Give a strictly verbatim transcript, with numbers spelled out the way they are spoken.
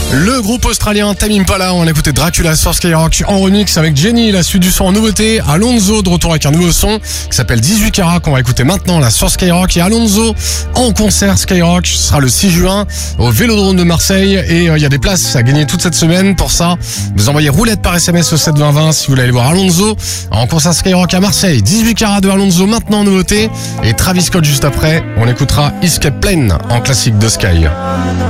Le groupe australien Tame Impala, on a écouté Dracula sur Skyrock en remix avec Jenny, la suite du son en nouveauté. Alonso de retour avec un nouveau son qui s'appelle dix-huit carats qu'on va écouter maintenant là sur Skyrock. Et Alonso en concert Skyrock, ce sera le six juin au Vélodrome de Marseille. Et il euh, y a des places à gagner toute cette semaine. Pour ça, vous envoyez roulette par S M S au sept vingt vingt si vous voulez aller voir Alonso en concert Skyrock à Marseille. dix-huit carats de Alonso maintenant en nouveauté. Et Travis Scott juste après, on écoutera Escape Plane en classique de Sky.